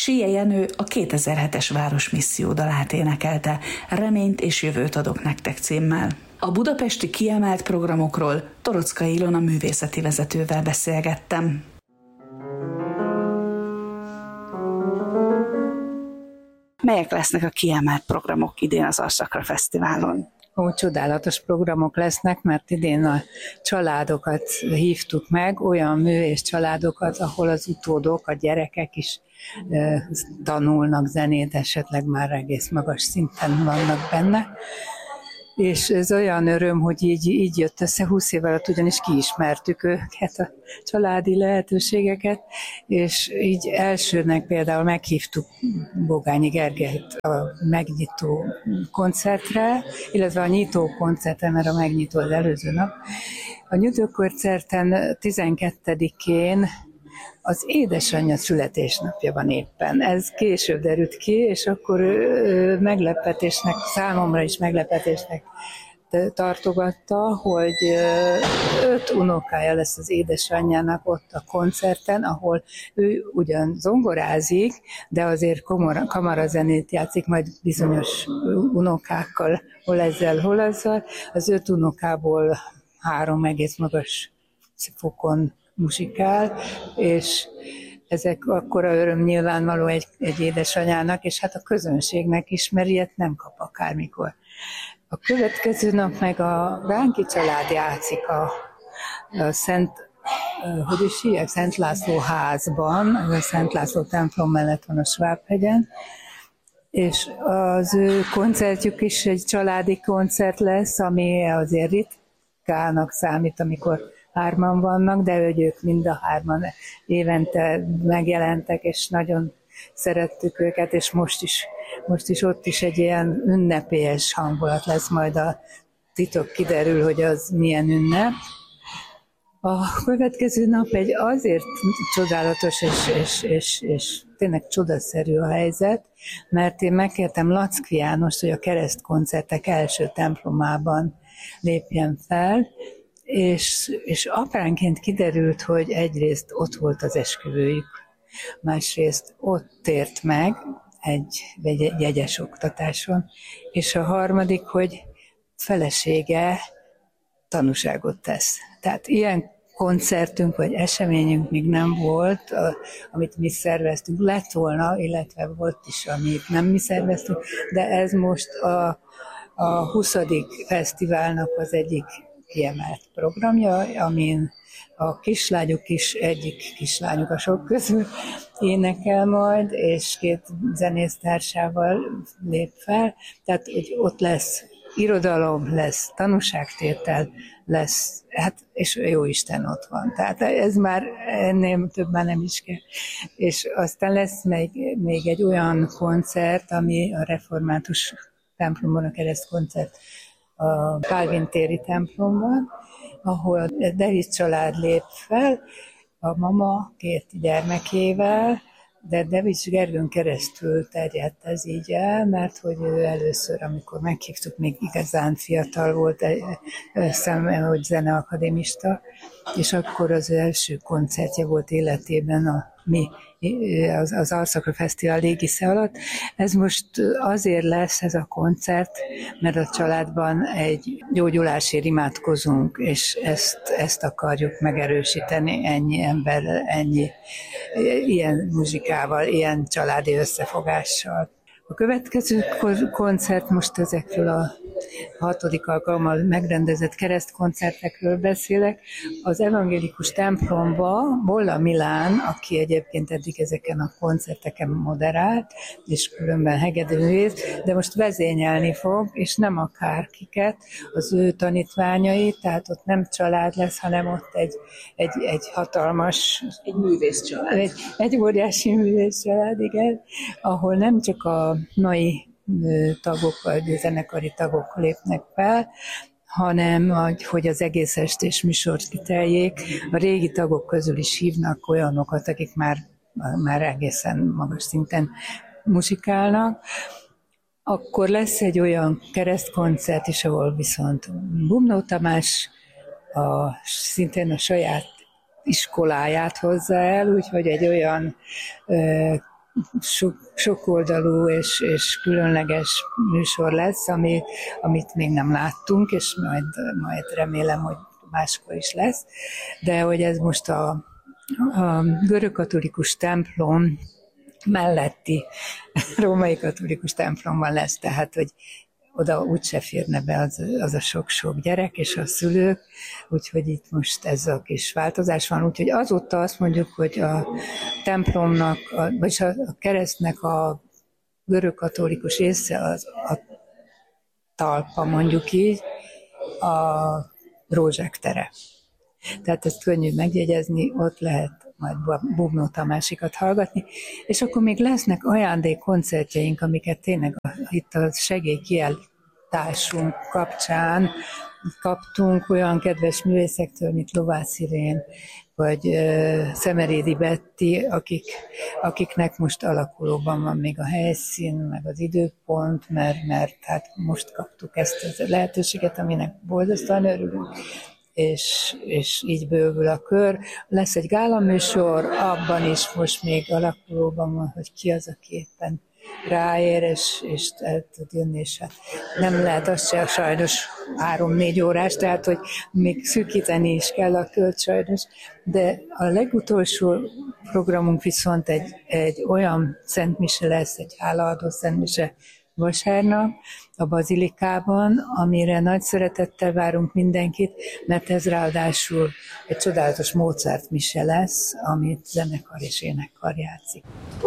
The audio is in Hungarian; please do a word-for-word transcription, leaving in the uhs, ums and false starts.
Sille Jenő a kétezer-hetes Városmisszió dalát énekelte, Reményt és jövőt adok nektek címmel. A budapesti kiemelt programokról Torockai Ilona művészeti vezetővel beszélgettem. Melyek lesznek a kiemelt programok idén az Arszakra Fesztiválon? Ó, csodálatos programok lesznek, mert idén a családokat hívtuk meg, olyan művész családokat, ahol az utódok, a gyerekek is e, tanulnak zenét, esetleg már egész magas szinten vannak benne. És ez olyan öröm, hogy így, így jött össze, húsz év alatt ugyanis kiismertük őket, a családi lehetőségeket, és így elsőnek például meghívtuk Bogányi Gergelyt a megnyitó koncertre, illetve a nyitó koncertre, mert a megnyitó az előző nap. A nyitó koncerten tizenkettedikén az édesanyja születésnapja van éppen. Ez később derült ki, és akkor meglepetésnek, számomra is meglepetésnek tartogatta, hogy öt unokája lesz az édesanyjának ott a koncerten, ahol ő ugyan zongorázik, de azért kamarazenét játszik, majd bizonyos unokákkal, hol ezzel, hol ezzel. Az öt unokából három egész magas fokon muzsikál, és ezek akkora öröm nyilvánvaló egy, egy édesanyának, és hát a közönségnek is, mert ilyet nem kap akármikor. A következő nap meg a Ránki család játszik a, a Szent, hogy is hívják, Szent László házban, a Szent László templom mellett van a Svábhegyen, és az ő koncertjük is egy családi koncert lesz, ami azért ritkának számít, amikor hárman vannak, de ők mind a hárman évente megjelentek, és nagyon szerettük őket, és most is, most is ott is egy ilyen ünnepélyes hangulat lesz, majd a titok kiderül, hogy az milyen ünnep. A következő nap egy azért csodálatos és, és, és, és tényleg csodaszerű a helyzet, mert én megkértem Lackfi Jánost, hogy a keresztkoncertek első templomában lépjen fel, És, és apránként kiderült, hogy egyrészt ott volt az esküvőjük, másrészt ott tért meg egy jegyes oktatáson, és a harmadik, hogy felesége tanúságot tesz. Tehát ilyen koncertünk vagy eseményünk még nem volt, amit mi szerveztünk, lett volna, illetve volt is, amit nem mi szerveztünk, de ez most a, a huszadik fesztiválnak az egyik kiemelt programja, amin a kislányok is, egyik kislányuk a sok közül énekel majd, és két zenésztársával lép fel, tehát hogy ott lesz irodalom, lesz tanúságtétel, lesz, hát, és Jóisten ott van. Tehát ez már ennél több már nem is kell. És aztán lesz még, még egy olyan koncert, ami a református templomban, a keresztkoncert, a Kálvin téri templomban, ahol a Devisz család lép fel, a mama két gyermekével, de Devisz Gergőn keresztül terjedt ez így el, mert hogy ő először, amikor meghívtuk, még igazán fiatal volt, hiszem, hogy zeneakadémista, és akkor az első koncertje volt életében a mi az, az Arszakra Fesztivál légisze alatt. Ez most azért lesz ez a koncert, mert a családban egy gyógyulásért imádkozunk, és ezt, ezt akarjuk megerősíteni ennyi emberrel, ennyi ilyen muzsikával, ilyen családi összefogással. A következő koncert, most ezekről a hatodik alkalommal megrendezett keresztkoncertekről beszélek. Az evangélikus templomba Bolla Milán, aki egyébként eddig ezeken a koncerteken moderált, és különben hegedűművész, de most vezényelni fog, és nem akárkiket, az ő tanítványai, tehát ott nem család lesz, hanem ott egy, egy, egy hatalmas... Egy művész család. Egy, egy óriási művész család, igen, ahol nem csak a mai tagok vagy zenekari tagok lépnek fel, hanem hogy az egész estés műsort kiteljék. A régi tagok közül is hívnak olyanokat, akik már, már egészen magas szinten muzsikálnak. Akkor lesz egy olyan keresztkoncert is, ahol viszont Bumnó Tamás a, szintén a saját iskoláját hozza el, úgyhogy egy olyan ö, sok, sokoldalú és, és különleges műsor lesz, ami, amit még nem láttunk, és majd, majd remélem, hogy máskor is lesz. De hogy ez most a, a görögkatolikus templom melletti római katolikus templomban lesz, tehát hogy oda úgyse férne be az, az a sok-sok gyerek és a szülők, úgyhogy itt most ez a kis változás van. Úgyhogy azóta azt mondjuk, hogy a templomnak, a, vagyis a, a keresztnek a görögkatolikus része az a talpa, mondjuk így, a Rózsák tere. Tehát ezt könnyű megjegyezni, ott lehet majd Bubnó Tamásikat hallgatni, és akkor még lesznek ajándékkoncertjeink, amiket tényleg a, itt a segélykiáltásunk kapcsán kaptunk olyan kedves művészektől, mint Lovász Irén, vagy uh, Szemerédi Betti, akik, akiknek most alakulóban van még a helyszín, meg az időpont, mert, mert hát most kaptuk ezt a lehetőséget, aminek boldogtalan örülünk. És, és így bővül a kör. Lesz egy gálaműsor, abban is most még alakulóban van, hogy ki az, aki éppen ráér, és, és el tud jönni, és hát nem lehet az se sajnos három-négy órás, tehát hogy még szűkíteni is kell a kört sajnos, de a legutolsó programunk viszont egy, egy olyan szentmise lesz, egy hálaadó szentmise vasárnap a Bazilikában, amire nagy szeretettel várunk mindenkit, mert ez ráadásul egy csodálatos Mozart mise lesz, amit zenekar és énekkar játszik.